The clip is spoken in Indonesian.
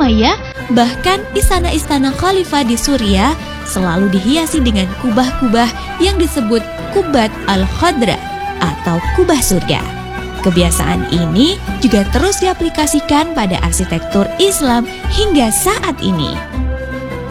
Umayyah, bahkan istana-istana khalifah di Suriah selalu dihiasi dengan kubah-kubah yang disebut Qubbat al-Khadra atau kubah surga. Kebiasaan ini juga terus diaplikasikan pada arsitektur Islam hingga saat ini.